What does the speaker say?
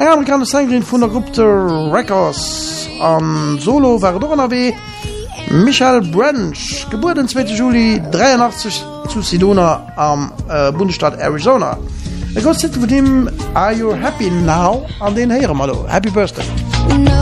Eng amerikaner Sängerin vun der Gruppe Records an Solo war DonnerW Michael Branch, geboren den 2. Juli 83 zu Sedona am Bundesstaat Arizona. Er Gott vu dem Are You Happy Now an den Herre Malo. Happy Birthday.